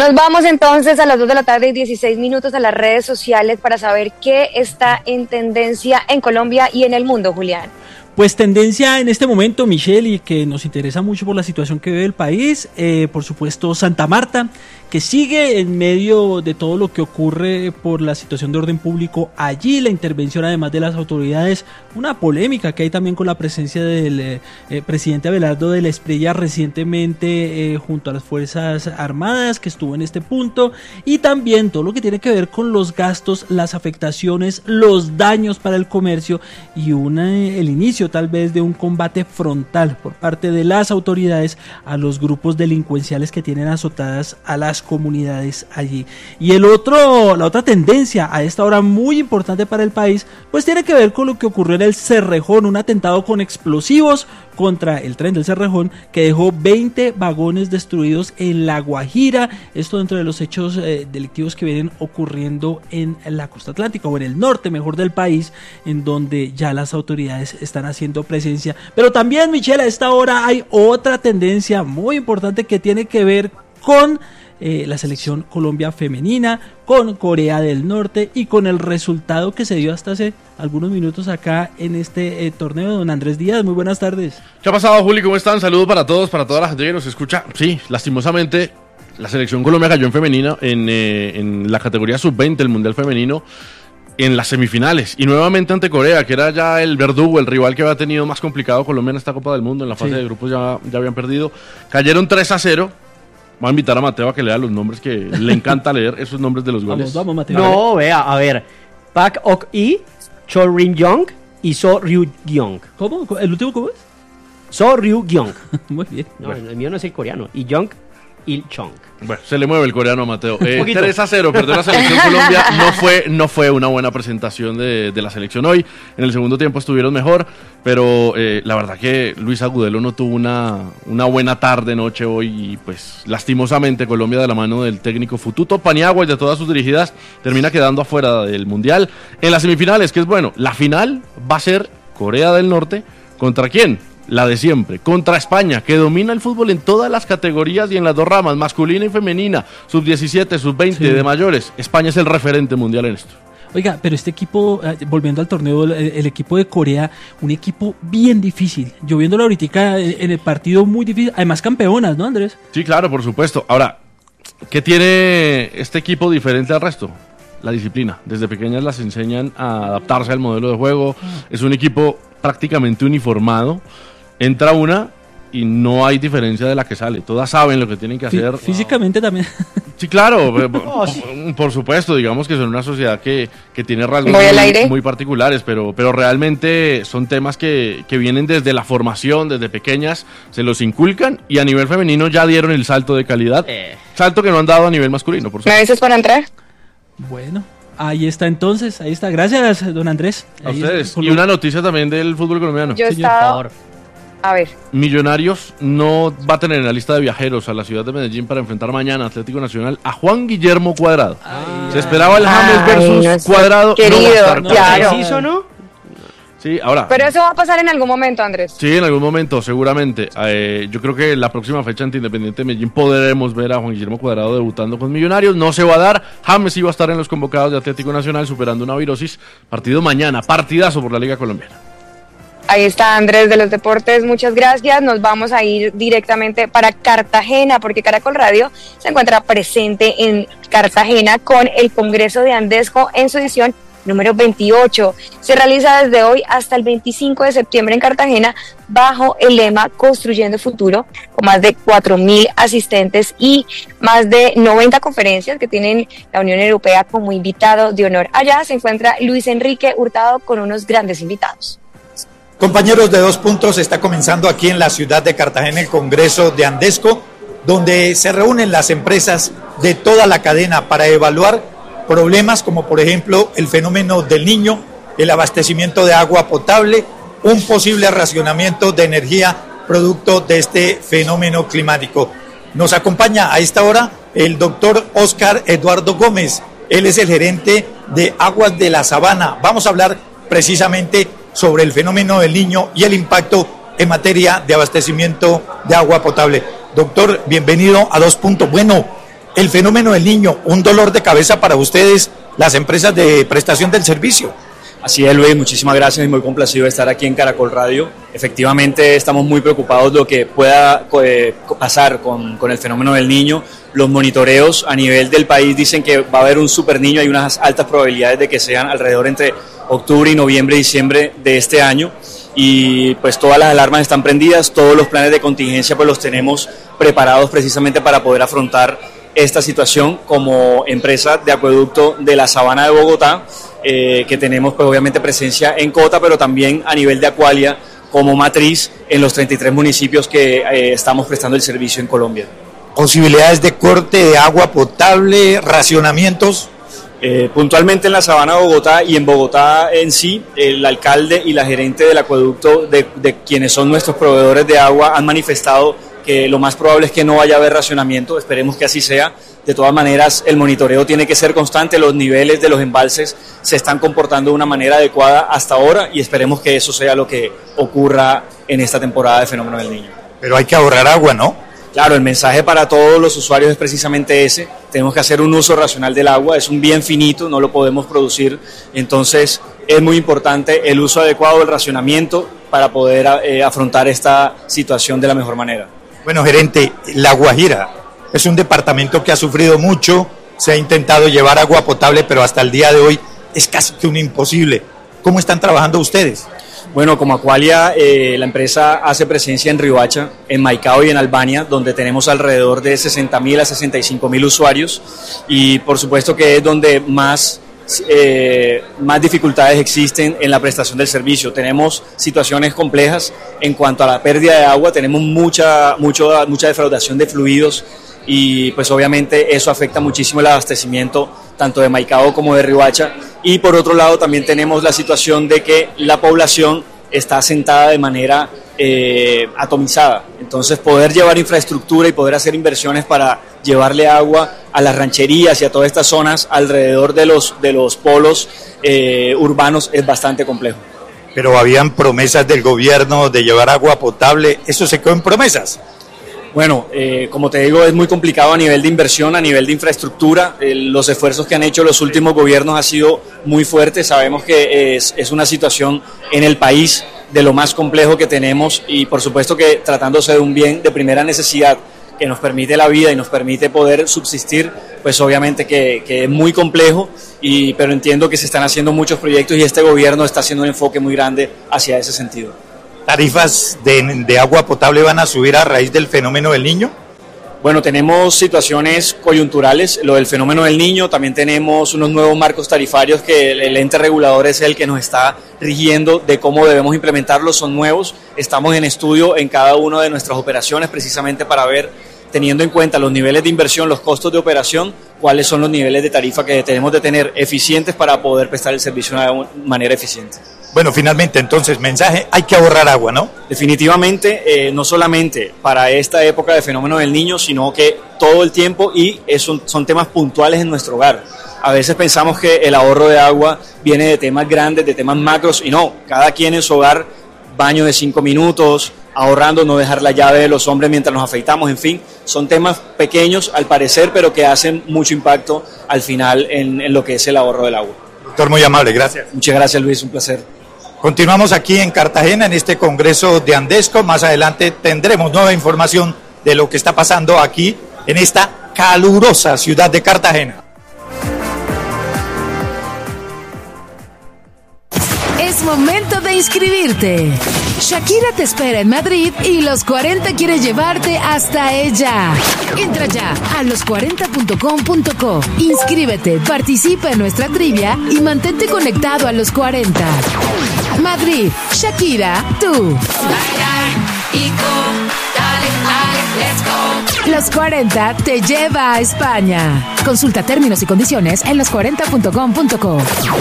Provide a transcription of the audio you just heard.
Nos vamos entonces a las 2 de la tarde y 16 minutos a las redes sociales para saber qué está en tendencia en Colombia y en el mundo, Julián. Pues tendencia en este momento, Michelle, y que nos interesa mucho por la situación que vive el país, por supuesto Santa Marta, que sigue en medio de todo lo que ocurre por la situación de orden público allí, la intervención además de las autoridades, una polémica que hay también con la presencia del presidente Abelardo de la Espriella recientemente junto a las Fuerzas Armadas, que estuvo en este punto, y también todo lo que tiene que ver con los gastos, las afectaciones, los daños para el comercio y el inicio tal vez de un combate frontal por parte de las autoridades a los grupos delincuenciales que tienen azotadas a las comunidades allí. Y la otra tendencia a esta hora muy importante para el país, pues tiene que ver con lo que ocurrió en el Cerrejón, un atentado con explosivos contra el tren del Cerrejón que dejó 20 vagones destruidos en La Guajira, esto dentro de los hechos delictivos que vienen ocurriendo en la costa atlántica o en el norte mejor del país, en donde ya las autoridades están haciendo presencia. Pero también, Michelle, a esta hora hay otra tendencia muy importante que tiene que ver con la selección Colombia femenina, con Corea del Norte y con el resultado que se dio hasta hace algunos minutos acá en este torneo. Don Andrés Díaz, muy buenas tardes. ¿Qué ha pasado, Juli? ¿Cómo están? Saludos para todos, para toda la gente que nos escucha. Sí, lastimosamente la selección Colombia cayó en femenina en la categoría sub-20 del Mundial Femenino en las semifinales y nuevamente ante Corea, que era ya el verdugo, el rival que había tenido más complicado Colombia en esta Copa del Mundo. En la fase de grupos ya habían perdido, cayeron 3-0. Voy a invitar a Mateo a que lea los nombres, que le encanta leer esos nombres de los goles. Vamos, Mateo. No, vea, a ver. Park Ok-i, Cho Rin-young y So Ryu-gyung. ¿Cómo? ¿El último cómo es? So Ryu-gyung. Muy bien. No, el mío no es el coreano. Y Young Il-chong. Bueno, se le mueve el coreano a Mateo. 3-0, perdió la selección Colombia. No fue una buena presentación de la selección hoy. En el segundo tiempo estuvieron mejor, pero la verdad que Luis Agudelo no tuvo una buena tarde, noche hoy. Y pues lastimosamente Colombia, de la mano del técnico Fututo Paniagua y de todas sus dirigidas, termina quedando afuera del Mundial. En las semifinales, que es bueno, la final va a ser Corea del Norte. ¿Contra quién? La de siempre, contra España, que domina el fútbol en todas las categorías y en las dos ramas, masculina y femenina, sub-17, sub-20, sí, de mayores. España es el referente mundial en esto. Oiga, pero este equipo, volviendo al torneo, el equipo de Corea, un equipo bien difícil. Yo viéndolo ahorita en el partido muy difícil, además campeonas, ¿no, Andrés? Sí, claro, por supuesto. Ahora, ¿qué tiene este equipo diferente al resto? La disciplina. Desde pequeñas las enseñan a adaptarse al modelo de juego. Es un equipo prácticamente uniformado. Entra una y no hay diferencia de la que sale. Todas saben lo que tienen que hacer. Físicamente también. Sí, claro. Por supuesto, digamos que son una sociedad que tiene rasgos muy particulares, pero realmente son temas que vienen desde la formación, desde pequeñas, se los inculcan y a nivel femenino ya dieron el salto de calidad. Salto que no han dado a nivel masculino, por supuesto. ¿Me avisas para entrar? Bueno, ahí está entonces, ahí está. Gracias, don Andrés. A ustedes. Y una noticia también del fútbol colombiano. Yo he estado... A ver. Millonarios no va a tener en la lista de viajeros a la ciudad de Medellín para enfrentar mañana Atlético Nacional a Juan Guillermo Cuadrado. Se esperaba el James versus Cuadrado. Querido, no va a estar claro. ¿Preciso, no? Sí, ahora. Pero eso va a pasar en algún momento, Andrés. Sí, en algún momento, seguramente. Yo creo que la próxima fecha ante Independiente de Medellín podremos ver a Juan Guillermo Cuadrado debutando con Millonarios. No se va a dar. James iba a estar en los convocados de Atlético Nacional superando una virosis. Partido mañana, partidazo por la Liga Colombiana. Ahí está Andrés de los Deportes, muchas gracias. Nos vamos a ir directamente para Cartagena porque Caracol Radio se encuentra presente en Cartagena con el Congreso de Andesco en su edición número 28. Se realiza desde hoy hasta el 25 de septiembre en Cartagena bajo el lema Construyendo Futuro, con más de 4.000 asistentes y más de 90 conferencias que tienen la Unión Europea como invitado de honor. Allá se encuentra Luis Enrique Hurtado con unos grandes invitados. Compañeros de Dos Puntos, está comenzando aquí en la ciudad de Cartagena el Congreso de Andesco, donde se reúnen las empresas de toda la cadena para evaluar problemas como por ejemplo el fenómeno del Niño, el abastecimiento de agua potable, un posible racionamiento de energía producto de este fenómeno climático. Nos acompaña a esta hora el doctor Oscar Eduardo Gómez, él es el gerente de Aguas de la Sabana. Vamos a hablar precisamente sobre el fenómeno del Niño y el impacto en materia de abastecimiento de agua potable. Doctor, bienvenido a Dos Puntos. Bueno, el fenómeno del Niño, un dolor de cabeza para ustedes, las empresas de prestación del servicio. Así es, Luis, muchísimas gracias y muy complacido de estar aquí en Caracol Radio. Efectivamente, estamos muy preocupados de lo que pueda pasar con el fenómeno del Niño. Los monitoreos a nivel del país dicen que va a haber un super niño, hay unas altas probabilidades de que sean alrededor entre octubre y noviembre y diciembre de este año. Y pues todas las alarmas están prendidas, todos los planes de contingencia pues los tenemos preparados precisamente para poder afrontar esta situación como empresa de acueducto de la Sabana de Bogotá, que tenemos pues obviamente presencia en Cota, pero también a nivel de Acualia como matriz en los 33 municipios que estamos prestando el servicio en Colombia. ¿Posibilidades de corte de agua potable, racionamientos? Puntualmente en la Sabana de Bogotá y en Bogotá en sí, el alcalde y la gerente del acueducto, de quienes son nuestros proveedores de agua, han manifestado que lo más probable es que no vaya a haber racionamiento, esperemos que así sea. De todas maneras, el monitoreo tiene que ser constante, los niveles de los embalses se están comportando de una manera adecuada hasta ahora y esperemos que eso sea lo que ocurra en esta temporada de Fenómeno del Niño. Pero hay que ahorrar agua, ¿no? Claro, el mensaje para todos los usuarios es precisamente ese, tenemos que hacer un uso racional del agua, es un bien finito, no lo podemos producir, entonces es muy importante el uso adecuado del racionamiento para poder afrontar esta situación de la mejor manera. Bueno, gerente, La Guajira es un departamento que ha sufrido mucho, se ha intentado llevar agua potable, pero hasta el día de hoy es casi que un imposible. ¿Cómo están trabajando ustedes? Bueno, como Acualia, la empresa hace presencia en Riohacha, en Maicao y en Albania, donde tenemos alrededor de 60.000 a 65.000 usuarios y por supuesto que es donde más dificultades existen en la prestación del servicio. Tenemos situaciones complejas en cuanto a la pérdida de agua, tenemos mucha defraudación de fluidos y pues obviamente eso afecta muchísimo el abastecimiento tanto de Maicao como de Riohacha. Y por otro lado también tenemos la situación de que la población está asentada de manera atomizada. Entonces poder llevar infraestructura y poder hacer inversiones para llevarle agua a las rancherías y a todas estas zonas alrededor de los polos urbanos es bastante complejo. Pero habían promesas del gobierno de llevar agua potable, ¿eso se quedó en promesas? Bueno, como te digo, es muy complicado a nivel de inversión, a nivel de infraestructura. Los esfuerzos que han hecho los últimos gobiernos han sido muy fuertes. Sabemos que es una situación en el país de lo más complejo que tenemos y por supuesto que tratándose de un bien de primera necesidad que nos permite la vida y nos permite poder subsistir, pues obviamente que es muy complejo, pero entiendo que se están haciendo muchos proyectos y este gobierno está haciendo un enfoque muy grande hacia ese sentido. ¿Tarifas de agua potable van a subir a raíz del fenómeno del Niño? Bueno, tenemos situaciones coyunturales, lo del fenómeno del Niño, también tenemos unos nuevos marcos tarifarios que el ente regulador es el que nos está rigiendo de cómo debemos implementarlos, son nuevos, estamos en estudio en cada una de nuestras operaciones precisamente para ver, teniendo en cuenta los niveles de inversión, los costos de operación, cuáles son los niveles de tarifa que tenemos de tener eficientes para poder prestar el servicio de una manera eficiente. Bueno, finalmente, entonces, mensaje, hay que ahorrar agua, ¿no? Definitivamente, no solamente para esta época de fenómeno del Niño, sino que todo el tiempo y son temas puntuales en nuestro hogar. A veces pensamos que el ahorro de agua viene de temas grandes, de temas macros, y no, cada quien en su hogar, baño de 5 minutos, ahorrando, no dejar la llave de los hombres mientras nos afeitamos, en fin, son temas pequeños al parecer, pero que hacen mucho impacto al final en lo que es el ahorro del agua. Doctor, muy amable, gracias. Muchas gracias, Luis, un placer. Continuamos aquí en Cartagena, en este congreso de Andesco. Más adelante tendremos nueva información de lo que está pasando aquí en esta calurosa ciudad de Cartagena. Es momento de inscribirte. Shakira te espera en Madrid y Los 40 quiere llevarte hasta ella. Entra ya a los40.com.co. Inscríbete, participa en nuestra trivia y mantente conectado a Los 40. Madrid, Shakira, tú. Los 40 te lleva a España. Consulta términos y condiciones en los40.com.co.